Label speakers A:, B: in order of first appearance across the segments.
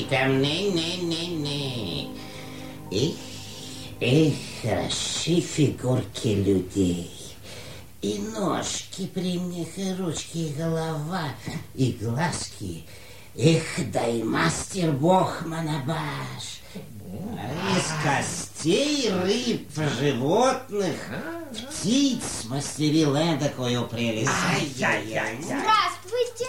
A: там, не. Эх, хороши фигурки людей. И ножки при мне, и ручки, и голова, и глазки. Эх, дай мастер бог Манабаш. Из костей рыб, животных, птиц смастерил эдакую прелесть.
B: Здравствуйте.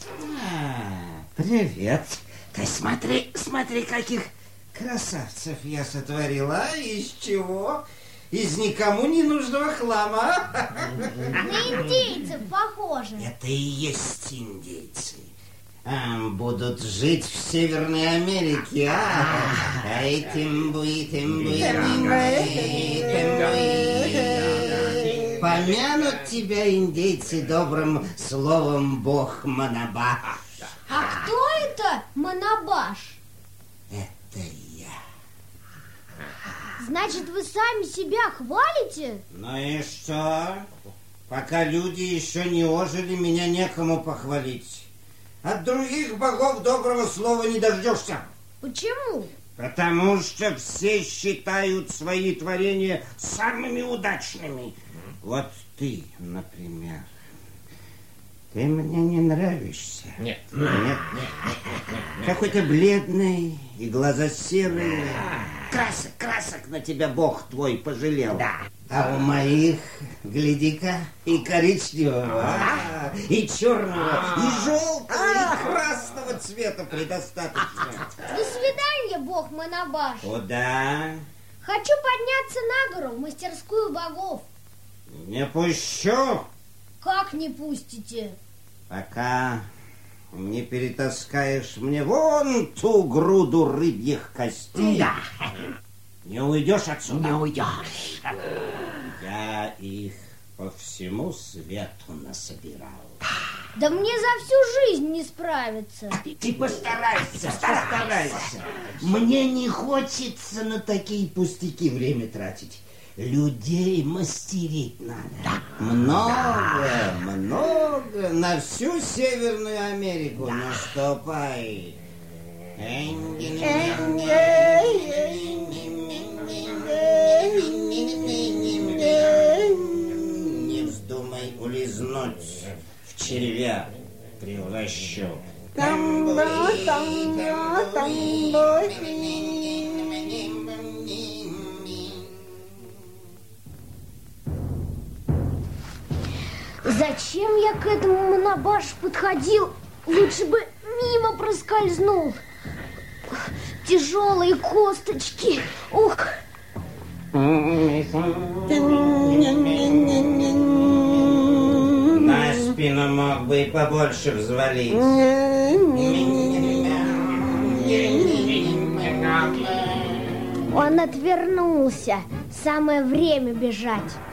A: Привет. Ты смотри, каких красавцев я сотворила. Из чего? Из никому не нужного хлама.
B: На индейцев похоже.
A: Это и есть индейцы. Будут жить в Северной Америке, помянут тебя индейцы добрым словом бог Манабаш.
B: А кто это Манабаш?
A: Это я.
B: Значит, вы сами себя хвалите?
A: Ну и что? Пока люди еще не ожили, меня некому похвалить. От других богов доброго слова не дождешься.
B: Почему?
A: Потому что все считают свои творения самыми удачными. Вот ты, например. Ты мне не нравишься.
C: Нет.
A: Какой-то бледный и глаза серые. Красок на тебя бог твой пожалел. Да. А у моих, гляди-ка, и коричневого, и черного, и желтого, и красного цвета предостаточно.
B: До свидания, бог Манабаш.
A: Куда?
B: Хочу подняться на гору, в мастерскую богов.
A: Не пущу.
B: Как не пустите?
A: Пока не перетаскаешь мне вон ту груду рыбьих костей. Да. Не уйдешь отсюда?
C: Не уйдешь.
A: Я их по всему свету насобирал.
B: Да мне за всю жизнь не справиться.
A: Ты постарайся. Мне не хочется на такие пустяки время тратить. Людей мастерить надо. Много. На всю Северную Америку наступай. Не вздумай улизнуть, в червя превращу.
B: Зачем я к этому Манабашу подходил? Лучше бы мимо проскользнул. Тяжелые косточки. Ух!
A: На спину мог бы и побольше взвалить.
B: Он отвернулся. Самое время бежать.